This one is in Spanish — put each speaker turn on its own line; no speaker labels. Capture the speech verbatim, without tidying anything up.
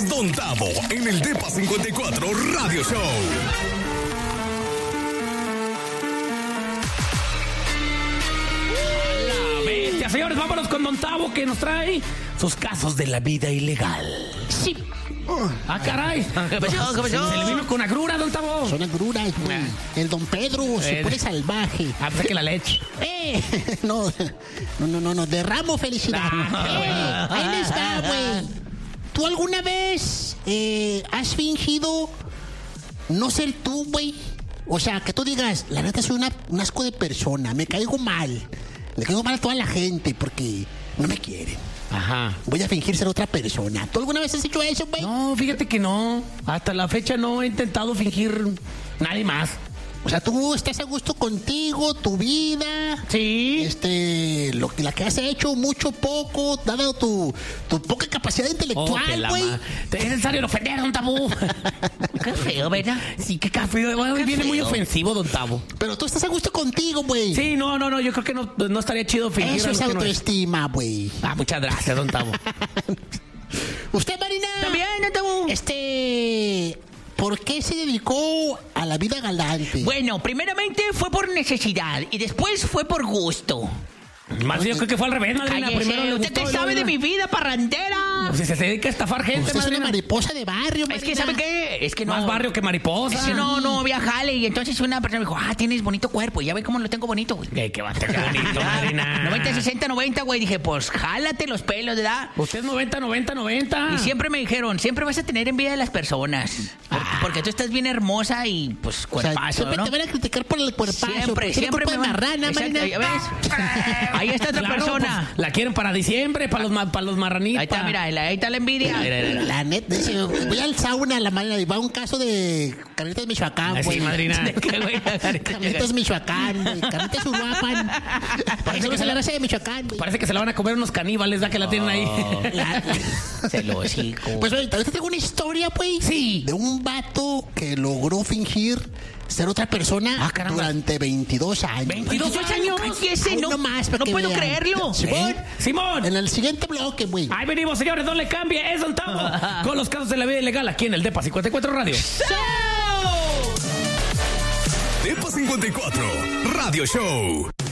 es Don Tavo en el Depa cincuenta y cuatro Radio Show.
Ya, señores, vámonos con Don Tavo, que nos trae sus casos de la vida ilegal.
Sí.
Ah, caray.
¿Qué pasó? ¿Qué pasó?
Se le vino con agrura, Don Tavo.
Son agruras, güey. El Don Pedro se
Eh.
pone salvaje.
Ah, pues que la leche.
¡Eh! No, no, no, no, no. Derramo felicidad.
Ah,
¡Eh! Ahí les va, güey. ¿Tú alguna vez eh, has fingido no ser tú, güey? O sea, que tú digas, la neta soy una, un asco de persona, me caigo mal. Le caigo mal a toda la gente porque no me quieren.
Ajá.
Voy a fingir ser otra persona. ¿Tú alguna vez has hecho eso, güey?
No, fíjate que no. Hasta la fecha no he intentado fingir nadie más.
O sea, tú estás a gusto contigo, tu vida.
Sí.
Este, lo que la que has hecho, mucho, poco, dado tu, tu poca capacidad
Oh, que
intelectual,
la
güey.
ma- Es necesario ofender, Don Tavo.
Qué feo, ¿verdad?
Sí, qué café.
Qué
Viene muy
feo.
ofensivo, Don Tavo.
Pero tú estás a gusto contigo, güey.
Sí, no, no, no. Yo creo que no, no estaría chido fingir
Eso
algo
es
que no es.
autoestima, güey.
Ah, muchas gracias, Don Tavo.
¿Usted, Marina?
También, Don Tavo.
Este, ¿por qué se dedicó a la vida galante?
Bueno, primeramente fue por necesidad y después fue por gusto.
Más bien, yo creo que fue al revés, madrina.
Cállese,
Primero le
¿usted
gustó,
qué
y luego
sabe de
ya-
mi vida parrandera?
Pues si se dedica a estafar gente,
Usted es una
madrina.
mariposa de barrio, Marina.
Es que, ¿sabe qué? Es que no...
Más barrio que mariposa.
Es que no, no había jale. Y entonces una persona me dijo, ah, tienes bonito cuerpo. Y ya ve cómo lo tengo bonito, güey.
Eh, qué va, qué bonito, madrina.
noventa, sesenta, noventa, güey. Dije, pues jálate los pelos, ¿verdad?
Usted es noventa, noventa, noventa.
Y siempre me dijeron, siempre vas a tener envidia de las personas. Porque, porque tú estás bien hermosa y, pues,
O sea,
cuerpazo,
siempre
¿no?
te van a criticar por el cuerpazo.
Siempre,
porque tiene
siempre
cuerpo
me
de
van-
marrana,
Exacto,
Marina.
¿ya ves? Ahí está otra
Claro,
persona.
pues, la quieren para diciembre, para los, ma- para los marranitos.
Ahí está, mira, ahí está la envidia. Mira, mira, mira.
La neta, dice, voy al sauna, la Marina, y va un caso de Carnitas Michoacán,
Así,
güey.
madrina.
¿Qué, güey?
Carnitas Michoacán, güey. Carnitas Uruapan. Parece que se la raza de Michoacán, güey.
Parece que se la van a comer unos caníbales, ya que la tienen ahí.
La-
Se lo hocico.
Pues, oye, ahorita tengo una historia, güey.
Sí.
De un vato que logró fingir ser otra persona
Ah, caramba.
durante veintidós años.
¿veintidós años?
Cállese,
Ay,
no,
no más, para
no
que
puedo
vean.
creerlo.
Simón,
¿Eh? Simón.
en el siguiente bloque, güey.
Ahí venimos, señores, no le cambie. Es Don Tavo con los casos de la vida ilegal aquí en el Depa cincuenta y cuatro Radio.
Depa cincuenta y cuatro Radio Show.